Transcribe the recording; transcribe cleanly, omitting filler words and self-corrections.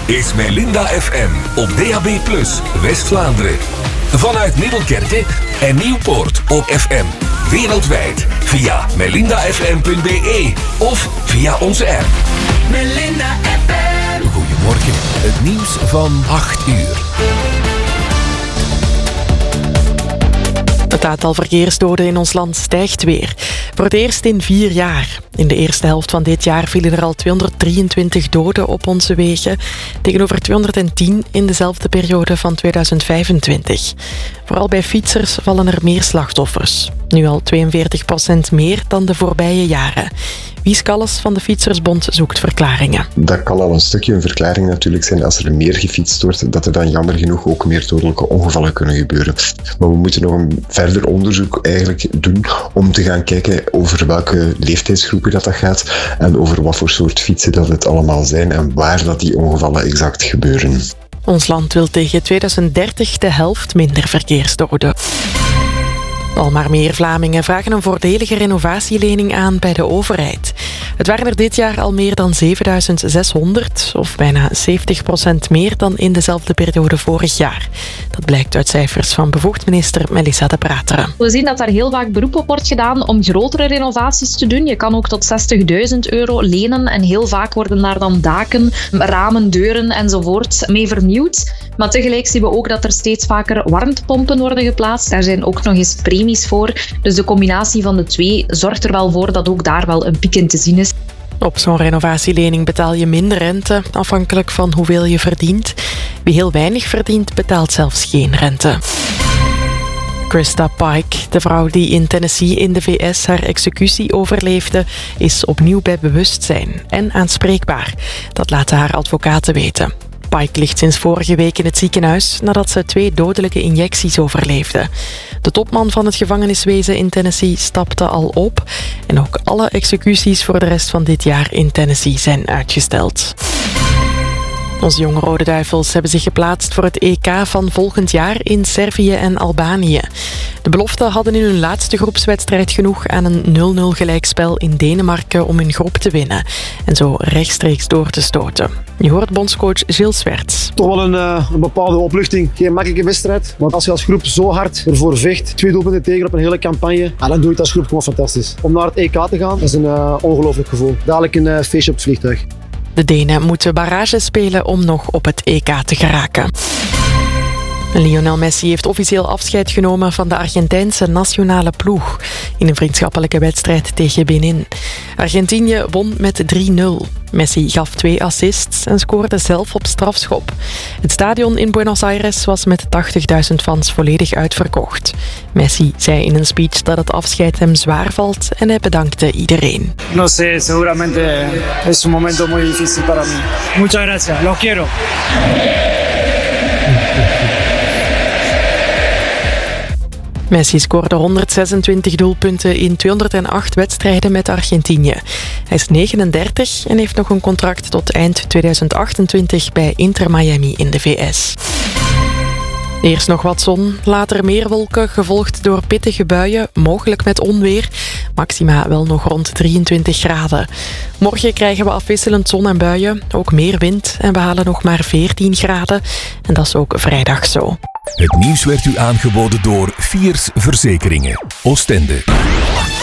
is Melinda FM op DAB+, West-Vlaanderen. Vanuit Middelkerke en Nieuwpoort op FM. Wereldwijd via melindafm.be of via onze app. Melinda FM. Goedemorgen, het nieuws van 8 uur. Het aantal verkeersdoden in ons land stijgt weer. Voor het eerst in 4 jaar. In de eerste helft van dit jaar vielen er al 223 doden op onze wegen, tegenover 210 in dezelfde periode van 2025. Vooral bij fietsers vallen er meer slachtoffers. Nu al 42% meer dan de voorbije jaren. Wies Kalles van de Fietsersbond zoekt verklaringen. Dat kan al een stukje een verklaring natuurlijk zijn als er meer gefietst wordt, dat er dan jammer genoeg ook meer dodelijke ongevallen kunnen gebeuren. Maar we moeten nog een verder onderzoek eigenlijk doen om te gaan kijken over welke leeftijdsgroepen dat gaat en over wat voor soort fietsen dat het allemaal zijn en waar dat die ongevallen exact gebeuren. Ons land wil tegen 2030 de helft minder verkeersdoden. Al maar meer Vlamingen vragen een voordelige renovatielening aan bij de overheid. Het waren er dit jaar al meer dan 7600, of bijna 70% meer dan in dezelfde periode vorig jaar. Dat blijkt uit cijfers van bevoegd minister Melissa De Prateren. We zien dat daar heel vaak beroep op wordt gedaan om grotere renovaties te doen. Je kan ook tot €60.000 lenen en heel vaak worden daar dan daken, ramen, deuren enzovoort mee vernieuwd. Maar tegelijk zien we ook dat er steeds vaker warmtepompen worden geplaatst. Daar zijn ook nog eens premies voor. Dus de combinatie van de twee zorgt er wel voor dat ook daar wel een piek in te zien is. Op zo'n renovatielening betaal je minder rente, afhankelijk van hoeveel je verdient. Wie heel weinig verdient, betaalt zelfs geen rente. Krista Pike, de vrouw die in Tennessee in de VS haar executie overleefde, is opnieuw bij bewustzijn en aanspreekbaar. Dat laten haar advocaten weten. Pike ligt sinds vorige week in het ziekenhuis nadat ze 2 dodelijke injecties overleefde. De topman van het gevangeniswezen in Tennessee stapte al op en ook alle executies voor de rest van dit jaar in Tennessee zijn uitgesteld. Onze jonge Rode Duivels hebben zich geplaatst voor het EK van volgend jaar in Servië en Albanië. De beloften hadden in hun laatste groepswedstrijd genoeg aan een 0-0 gelijkspel in Denemarken om hun groep te winnen en zo rechtstreeks door te stoten. Je hoort bondscoach Gilles Swerts. Toch wel een bepaalde opluchting. Geen makkelijke wedstrijd, want als je als groep zo hard ervoor vecht, 2 doelpunten tegen op een hele campagne, dan doe je het als groep gewoon fantastisch. Om naar het EK te gaan, dat is een ongelooflijk gevoel. Dadelijk een feestje op het vliegtuig. De Denen moeten barrage spelen om nog op het EK te geraken. Lionel Messi heeft officieel afscheid genomen van de Argentijnse nationale ploeg in een vriendschappelijke wedstrijd tegen Benin. Argentinië won met 3-0. Messi gaf 2 assists en scoorde zelf op strafschop. Het stadion in Buenos Aires was met 80.000 fans volledig uitverkocht. Messi zei in een speech dat het afscheid hem zwaar valt en hij bedankte iedereen. No sé, seguramente es un momento muy difícil para mí. Muchas gracias, los quiero. Messi scoorde 126 doelpunten in 208 wedstrijden met Argentinië. Hij is 39 en heeft nog een contract tot eind 2028 bij Inter Miami in de VS. Eerst nog wat zon, later meer wolken, gevolgd door pittige buien, mogelijk met onweer. Maxima wel nog rond 23 graden. Morgen krijgen we afwisselend zon en buien, ook meer wind en we halen nog maar 14 graden. En dat is ook vrijdag zo. Het nieuws werd u aangeboden door Fiers Verzekeringen. Oostende.